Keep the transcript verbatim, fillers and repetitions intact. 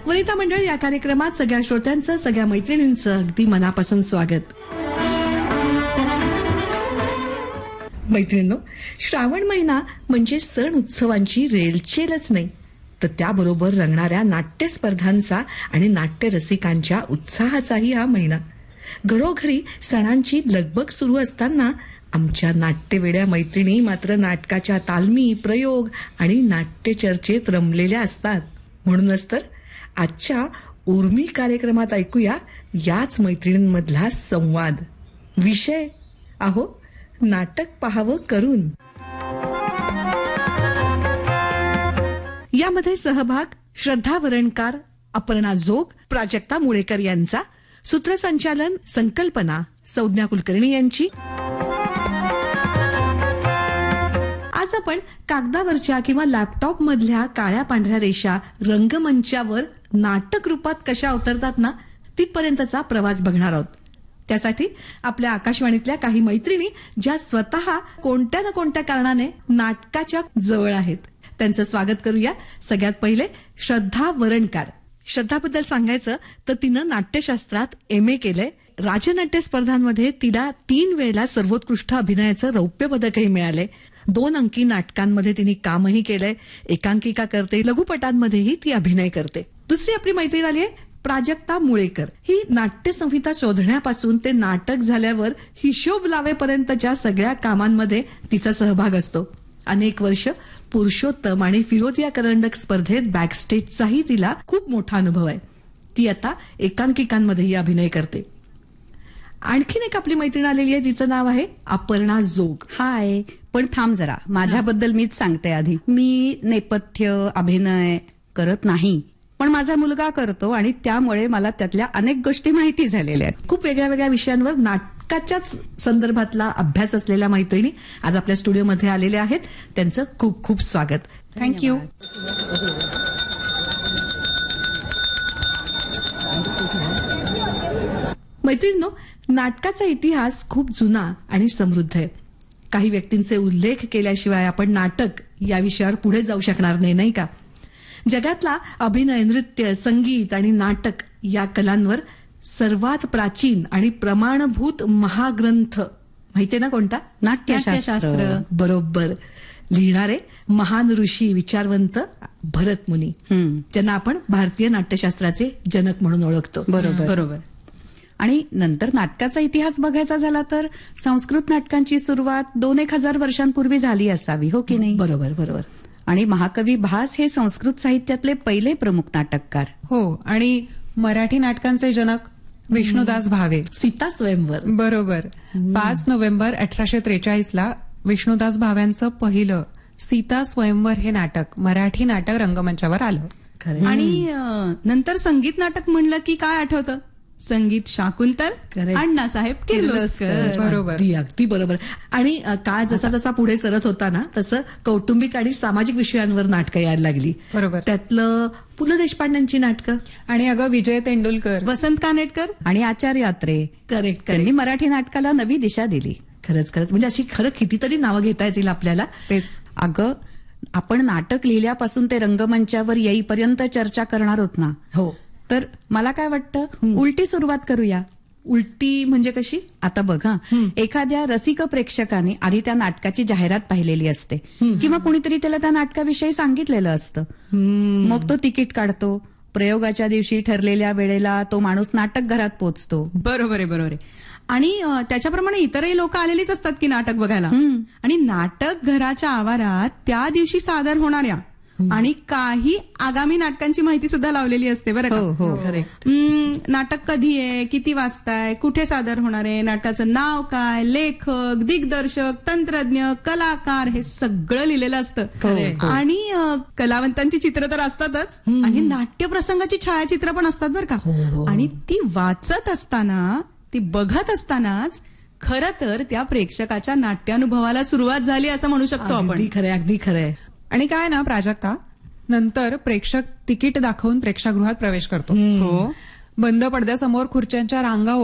वनिता मंडळ या कार्यक्रमात सगळ्या श्रोत्यांचं, सगळ्या मैत्रिणींचं अगदी मनापासून स्वागत. मैत्रिणींनो, श्रावण महिना म्हणजे सण उत्सवांची रेलचेलच नाही, तर त्याबरोबर रंगणाऱ्या नाट्य स्पर्धांचा आणि नाट्य रसिकांच्या उत्साहाचाही हा महिना. घरोघरी सणांची लगबग सुरू असताना आमच्या नाट्यवेड्या मैत्रिणी मात्र नाटकाच्या तालमी, प्रयोग आणि नाट्य चर्चेत रमलेल्या असतात. म्हणूनच तर आजच्या उर्मी कार्यक्रमात ऐकूया याच मैत्रिणींमधला संवाद. विषय अहो नाटक पाहावं करून. यामध्ये सहभाग श्रद्धा वरणकार, अपर्णा जोग, प्राजक्ता मुळेकर यांचा. सूत्रसंचालन संकल्पना संज्ञा कुलकर्णी यांची. आज आपण कागदावरच्या किंवा लॅपटॉप मधल्या काळ्या पांढऱ्या रेषा रंगमंचावर नाटक रूपात कशा अवतरतात ना, तिथपर्यंतचा प्रवास बघणार आहोत. त्यासाठी आपल्या आकाशवाणीतल्या काही मैत्रिणी ज्या स्वतः कोणत्या ना कोणत्या कारणाने नाटकाच्या जवळ आहेत, त्यांचं स्वागत करूया. सगळ्यात पहिले श्रद्धा वरणकार. श्रद्धाबद्दल सांगायचं तर तिनं नाट्यशास्त्रात एम ए केलंय. राजनाट्य स्पर्धांमध्ये तिला तीन वेळेला सर्वोत्कृष्ट अभिनयाचं रौप्य पदकही मिळालंय. दोन अंकी नाटकांमध्ये तिने कामही केलंय. एकांकिका करते, लघुपटांमध्येही ती अभिनय करते. दुसरी आपली मैत्रीण आली आहे प्राजक्ता मुळेकर. ही नाट्य संहिता शोधण्यापासून ते नाटक झाल्यावर हिशोब लावेपर्यंतच्या सगळ्या कामांमध्ये तिचा सहभाग असतो. अनेक वर्ष पुरुषोत्तम आणि फिरोदिया करंडक स्पर्धेत बॅकस्टेजचाही तिला खूप मोठा अनुभव आहे. ती आता एकांकिकांमध्येही अभिनय करते. आणखीन एक आपली मैत्रीण आलेली आहे, तिचं नाव आहे अपर्णा जोग. हाय. पण थांब जरा, माझ्याबद्दल मीच सांगते आधी. मी नेपथ्य अभिनय करत नाही, पण माझा मुलगा करतो आणि त्यामुळे मला त्यातल्या अनेक गोष्टी माहिती झालेल्या आहेत. खूप वेगळ्या वेगळ्या विषयांवर नाटकाच्याच संदर्भातला अभ्यास असलेल्या मैत्रिणी आज आपल्या स्टुडिओमध्ये आलेल्या आहेत. त्यांचं खूप खूप स्वागत. थँक्यू. मैत्रिणींनो, नाटकाचा इतिहास खूप जुना आणि समृद्ध आहे. काही व्यक्तींचे उल्लेख केल्याशिवाय आपण नाटक या विषयावर पुढे जाऊ शकणार नाही, नाही का? जगातला अभिनय, नृत्य, संगीत आणि नाटक या कलांवर सर्वात प्राचीन आणि प्रमाणभूत महाग्रंथ माहितीये ना कोणता? नाट्यशास्त्र. बरोबर. लिहिणारे महान ऋषी, विचारवंत भरत मुनी, ज्यांना आपण भारतीय नाट्यशास्त्राचे जनक म्हणून ओळखतो. बरोबर बरोबर. आणि नंतर नाटकाचा इतिहास बघायचा झाला तर संस्कृत नाटकांची सुरुवात दोन एक हजार वर्षांपूर्वी झाली असावी, हो की नाही? बरोबर बरोबर. आणि महाकवी भास हे संस्कृत साहित्यातले पहिले प्रमुख नाटककार. हो. आणि मराठी नाटकांचे जनक विष्णुदास भावे. सीता स्वयंवर. बरोबर. पाच नोव्हेंबर अठराशे त्रेचाळीस ला विष्णुदास भाव्यांचं पहिलं सीता स्वयंवर हे नाटक मराठी नाटक रंगमंचावर आलं. आणि नंतर संगीत नाटक म्हणलं की काय आठवतं? संगीत शाकुंतल, अण्णासाहेब किर्लोस्कर. बरोबर. अगदी बरोबर. आणि काळ जसा जसा पुढे सरत होता ना, तसं कौटुंबिक आणि सामाजिक विषयांवर नाटकं यायला लागली. बरोबर. त्यातलं पु ल देशपांड्यांची नाटकं. आणि अगं विजय तेंडुलकर, वसंत कानेटकर आणि आचार्य अत्रे. करेक्ट. त्यांनी मराठी नाटकाला नवी दिशा दिली. खरंच खरंच. म्हणजे अशी खरं कितीतरी नावं घेता येतील आपल्याला. तेच. अगं, आपण नाटक लिहिल्यापासून ते रंगमंचावर येईपर्यंत चर्चा करणार आहोत ना. हो. तर मला काय वाटतं, उलटी सुरुवात करूया. उलटी म्हणजे कशी? आता बघा, एखाद्या रसिक प्रेक्षकाने आधी त्या नाटकाची जाहिरात पाहिलेली असते किंवा कुणीतरी त्याला त्या नाटकाविषयी सांगितलेलं असतं. मग तो तिकीट काढतो. प्रयोगाच्या दिवशी ठरलेल्या वेळेला तो माणूस नाटक घरात पोहोचतो. बरोबर आहे बरोबर आहे. आणि त्याच्याप्रमाणे इतरही लोक आलेलीच असतात की नाटक बघायला. आणि नाटक घराच्या आवारात त्या दिवशी सादर होणाऱ्या आणि काही आगामी नाटकांची माहिती सुद्धा लावलेली असते बरं का. नाटक कधी आहे, किती वाजताय, कुठे सादर होणार आहे, नाटकाचं नाव काय, लेखक, दिग्दर्शक, तंत्रज्ञ, कलाकार, हे सगळं लिहिलेलं असतं. आणि कलावंतांची चित्र तर असतातच, आणि नाट्य प्रसंगाची छायाचित्र पण असतात बरं का. आणि ती वाचत असताना, ती बघत असतानाच खरं तर त्या प्रेक्षकाच्या नाट्यानुभवाला सुरुवात झाली असं म्हणू शकतो आपण. अगदी खरंय, अगदी खरंय. आणि काय ना प्राजक्ता, नंतर प्रेक्षक तिकीट दाखवून प्रेक्षागृहात प्रवेश करतो. हो. बंद पडद्यासमोर खुर्च्यांच्या रांगा